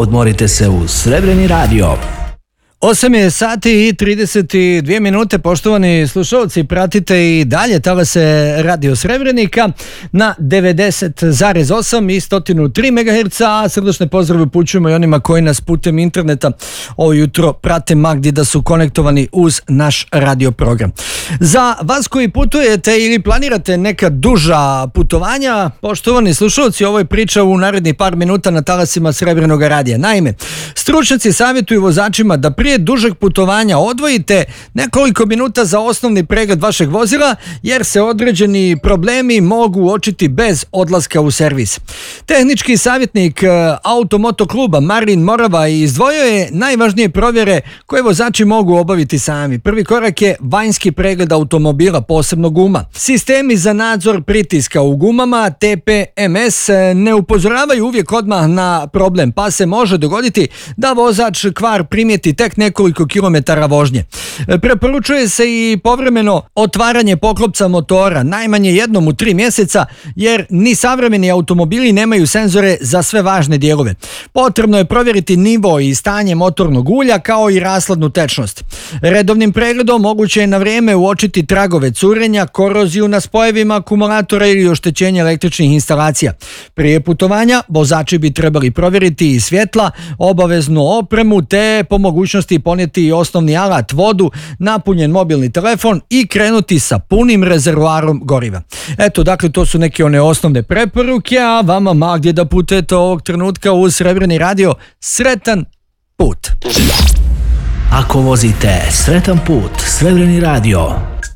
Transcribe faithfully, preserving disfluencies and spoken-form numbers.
Odmorite se uz Srebreni radio. osam je sati i trideset dvije minute, poštovani slušalci, pratite i dalje talase Radio Srebrenika na devedeset zarez osam i sto tri megaherca, a srdačne pozdrave upućujemo i onima koji nas putem interneta ovo jutro prate ma gdje da su konektovani uz naš radio program. Za vas koji putujete ili planirate neka duža putovanja, poštovani slušalci, ovo je priča u narednih par minuta na talasima Srebrenog radija. Naime, stručnjaci savjetuju vozačima da prije dužeg putovanja odvojite nekoliko minuta za osnovni pregled vašeg vozila, jer se određeni problemi mogu uočiti bez odlaska u servis. Tehnički savjetnik Automoto kluba Marin Morava izdvojio je najvažnije provjere koje vozači mogu obaviti sami. Prvi korak je vanjski pregled automobila, posebno guma. Sistemi za nadzor pritiska u gumama T P M S ne upozoravaju uvijek odmah na problem, pa se može dogoditi da vozač kvar primijeti tek nekoliko kilometara vožnje. Preporučuje se i povremeno otvaranje poklopca motora, najmanje jednom u tri mjeseca, jer ni savremeni automobili nemaju senzore za sve važne dijelove. Potrebno je provjeriti nivo i stanje motornog ulja kao i rashladnu tečnost. Redovnim pregledom moguće je na vrijeme uočiti tragove curenja, koroziju na spojevima akumulatora ili oštećenje električnih instalacija. Prije putovanja vozači bi trebali provjeriti i svjetla, obaveznu opremu te po mogućnosti ponijeti i osnovni alat, vodu, napunjen mobilni telefon i krenuti sa punim rezervoarom goriva. Eto, dakle, to su neke one osnovne preporuke, a vama ma gdje da putujete ovog trenutka uz Srebreni radio, sretan put! Ako vozite, sretan put, Srebreni radio.